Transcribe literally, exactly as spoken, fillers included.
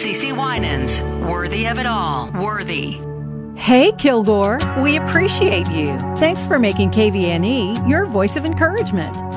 CeCe Winans. Worthy of it all. Worthy. Hey, Kilgore, we appreciate you. Thanks for making K V N E your voice of encouragement.